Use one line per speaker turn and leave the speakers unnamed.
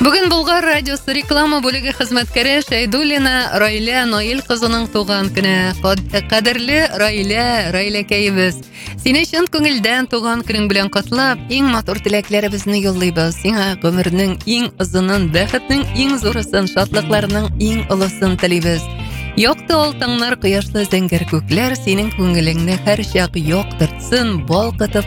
Бүген Болгар радиосы реклама бүлеге хезмәткәре Шәйдуллина Раилә Наил кызының туган көне. Кадерле Раиләкәебез, сине чын күңелдән туган көнең белән котлап, иң матур теләкләребезне юллыйбыз. Сиңа гомернең иң озынын, бәхетнең иң зурысын, шатлыкларның иң олысын телибез. Якты алтыннар, кояшлы зәңгәр күкләр синең күңелеңне һәр чак яктыртсын, балкытып